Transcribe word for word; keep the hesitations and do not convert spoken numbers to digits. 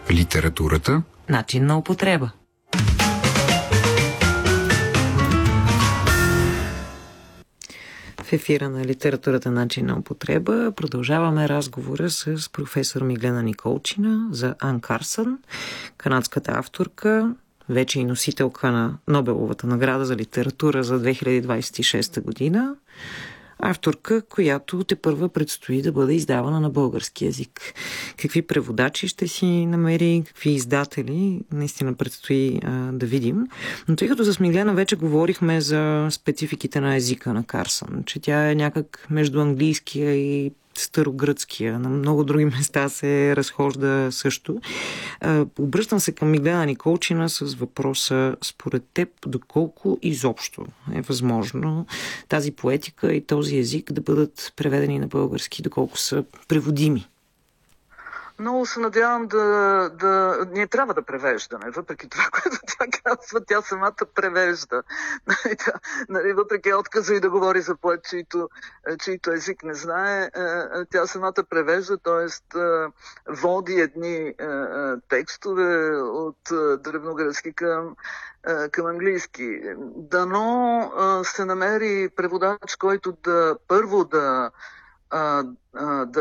Литературата. Начин на употреба. В ефира на Литературата начин на употреба продължаваме разговора с професор Миглена Николчина за Ан Карсън, канадската авторка, вече и носителка на Нобеловата награда за литература за две хиляди двадесет и шеста година. Авторка, която тепърва предстои да бъде издавана на български език. Какви преводачи ще си намери, какви издатели, наистина предстои а, да видим. Но тъй като с Миглена вече говорихме за спецификите на езика на Карсън, че тя е някак между английския и старогръцкия, на много други места се разхожда също. Обръщам се към Миглена Николчина с въпроса: според теб, доколко изобщо е възможно тази поетика и този език да бъдат преведени на български, доколко са преводими? Много се надявам да, да... Ние трябва да превеждаме, въпреки това, което тя казва, тя самата превежда. Нали, въпреки отказа и да говори за поет, чийто, чийто език не знае, тя самата превежда, т.е. води едни текстове от древногръцки към, към английски. Дано се намери преводач, който да първо да, да